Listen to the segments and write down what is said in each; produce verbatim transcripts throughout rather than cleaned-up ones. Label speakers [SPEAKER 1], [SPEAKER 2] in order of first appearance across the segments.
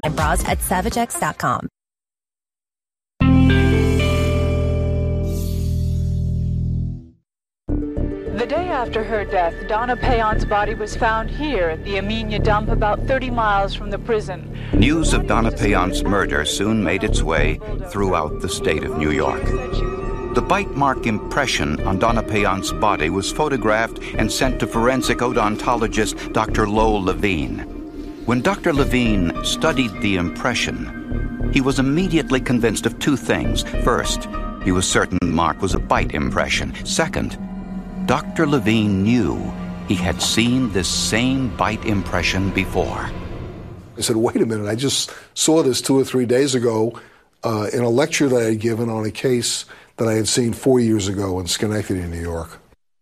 [SPEAKER 1] and bras at savage x dot com.
[SPEAKER 2] The day after her death, Donna Payon's body was found here at the Amenia dump about thirty miles from the prison.
[SPEAKER 3] News of Donna Payon's murder soon made its way throughout the state of New York. The bite mark impression on Donna Payon's body was photographed and sent to forensic odontologist Doctor Lowell Levine. When Doctor Levine studied the impression, he was immediately convinced of two things. First, he was certain the mark was a bite impression. Second, Doctor Levine knew he had seen this same bite impression before.
[SPEAKER 4] I said, wait a minute, I just saw this two or three days ago uh, in a lecture that I had given on a case that I had seen four years ago in Schenectady, New York.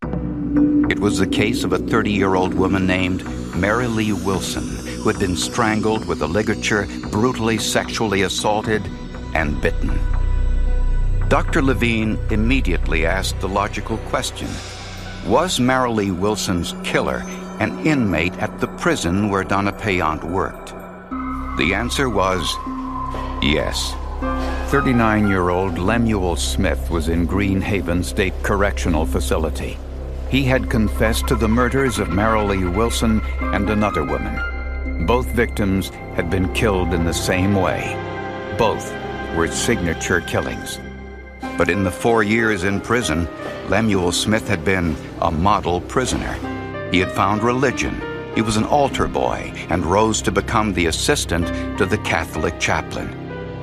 [SPEAKER 3] It was the case of a thirty-year-old woman named Mary Lee Wilson, who had been strangled with a ligature, brutally sexually assaulted, and bitten. Doctor Levine immediately asked the logical question: was Mary Lee Wilson's killer an inmate at the prison where Donna Payon worked? The answer was yes. thirty-nine-year-old Lemuel Smith was in Green Haven State Correctional Facility. He had confessed to the murders of Mary Lee Wilson and another woman. Both victims had been killed in the same way. Both were signature killings. But in the four years in prison, Lemuel Smith had been a model prisoner. He had found religion. He was an altar boy and rose to become the assistant to the Catholic chaplain.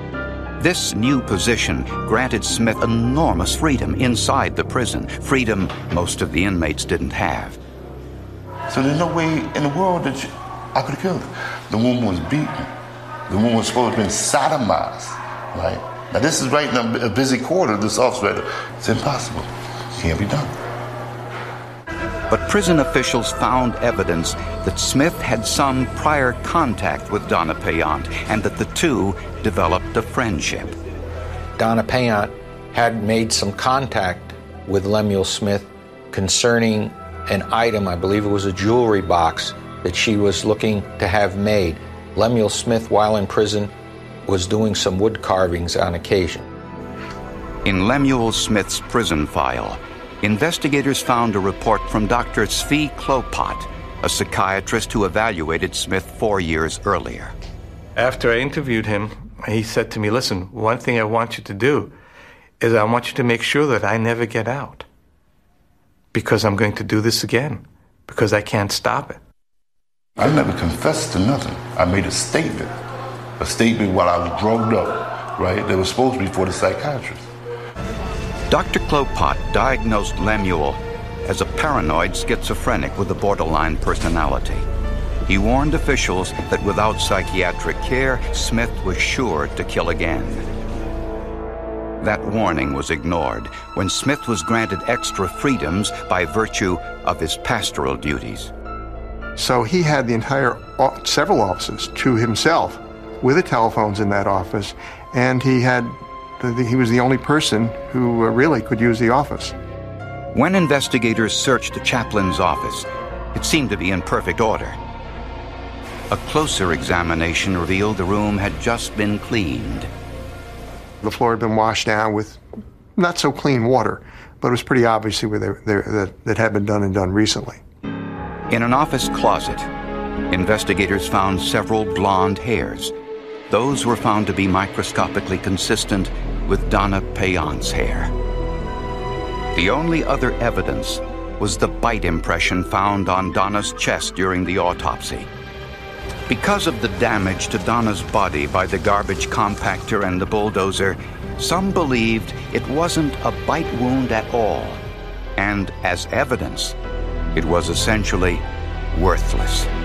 [SPEAKER 3] This new position granted Smith enormous freedom inside the prison, freedom most of the inmates didn't have.
[SPEAKER 5] So there's no way in the world that you, I could have killed her. The woman was beaten. The woman was supposed to have been sodomized, right? Now this is right in a busy quarter, this officer, it's impossible. It can't be done.
[SPEAKER 3] But prison officials found evidence that Smith had some prior contact with Donna Payon and that the two developed a friendship.
[SPEAKER 6] Donna Payon had made some contact with Lemuel Smith concerning an item, I believe it was a jewelry box, that she was looking to have made. Lemuel Smith, while in prison, was doing some wood carvings on occasion.
[SPEAKER 3] In Lemuel Smith's prison file, investigators found a report from Doctor Zvi Klopat, a psychiatrist who evaluated Smith four years earlier.
[SPEAKER 7] After I interviewed him, he said to me, listen, one thing I want you to do is I want you to make sure that I never get out, because I'm going to do this again, because I can't stop it.
[SPEAKER 5] I never confessed to nothing. I made a statement, a statement while I was drugged up, right? That was supposed to be for the psychiatrist.
[SPEAKER 3] Doctor Klopat diagnosed Lemuel as a paranoid schizophrenic with a borderline personality. He warned officials that without psychiatric care, Smith was sure to kill again. That warning was ignored when Smith was granted extra freedoms by virtue of his pastoral duties.
[SPEAKER 8] So he had the entire, several offices to himself with the telephones in that office, and he had, he was the only person who really could use the office.
[SPEAKER 3] When investigators searched the chaplain's office, it seemed to be in perfect order. A closer examination revealed the room had just been cleaned.
[SPEAKER 8] The floor had been washed down with not so clean water, but it was pretty obviously where they, they, that, that had been done and done recently.
[SPEAKER 3] In an office closet, investigators found several blonde hairs. Those were found to be microscopically consistent with Donna Payon's hair. The only other evidence was the bite impression found on Donna's chest during the autopsy. Because of the damage to Donna's body by the garbage compactor and the bulldozer, some believed it wasn't a bite wound at all, and as evidence, it was essentially worthless.